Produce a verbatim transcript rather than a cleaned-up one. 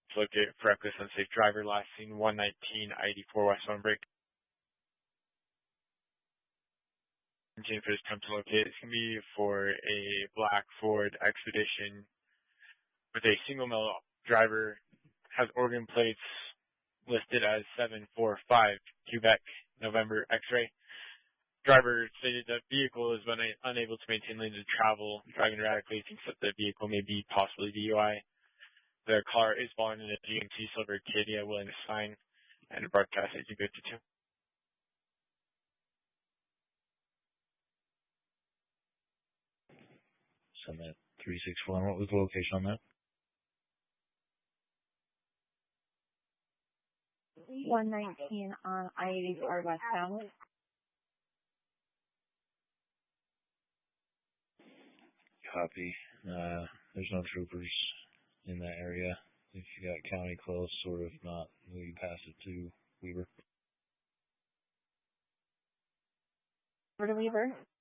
to locate for reckless unsafe driver. Last seen one nineteen I eighty-four westbound break. Engine for this time to locate. It's going to be for a black Ford Expedition with a single male driver, has organ plates listed as seven four five Quebec November X-ray. Driver stated that vehicle has been unable to maintain lanes of travel, driving erratically, thinks that the vehicle may be possibly D U I. The car is falling in a G M C Silver Acadia, willing to sign, and broadcast agent fifty-two. Send that three six four. What was the location on that? one nineteen on I eighty-four westbound. Copy. Uh, there's no troopers in that area. If you got county close, or if not, we pass it to Weaver. Over to Weaver.